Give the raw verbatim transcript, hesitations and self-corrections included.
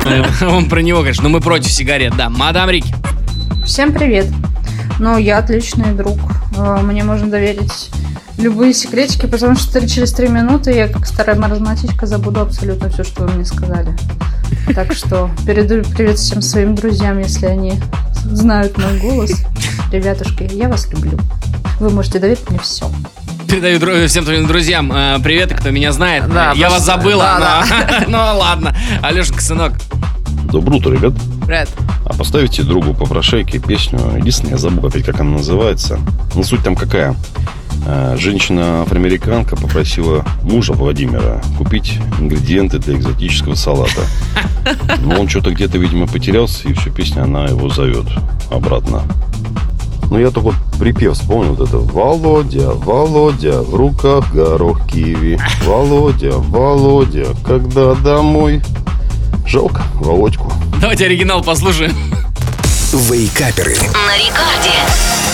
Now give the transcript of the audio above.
Он про него говорит, ну мы против сигарет, да. Мадам Рики. Всем привет. Ну, я отличный друг. Мне можно доверить любые секретики, потому что через три минуты я, как старая маразматичка, забуду абсолютно все, что вы мне сказали. Так что передаю привет всем своим друзьям, если они знают мой голос. Ребятушки, я вас люблю. Вы можете доверить мне все. Передаю дру- всем твоим друзьям э, привет, кто меня знает. Да, я вас забыла, да, но... ну ладно. Алешенька, сынок. Доброе утро, ребят. Привет. А поставите другу по прошайке песню. Единственное, я забыл опять, как она называется. Ну, суть там какая. Женщина-афроамериканка попросила мужа Владимира купить ингредиенты для экзотического салата. Но он что-то где-то, видимо, потерялся, и все, песня, она его зовет обратно. Ну, я только вот припев вспомнил вот это. Володя, Володя, в руках горох киви. Володя, Володя, когда домой? Жалко Володьку. Давайте оригинал послушаем. Вейкаперы На рекорде.